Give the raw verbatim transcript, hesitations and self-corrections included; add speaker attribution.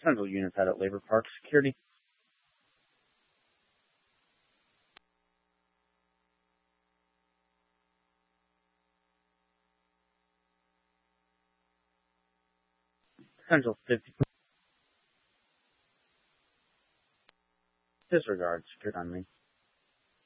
Speaker 1: Central units out at Labor Park. Security. Central fifty. Disregard. Secured on me.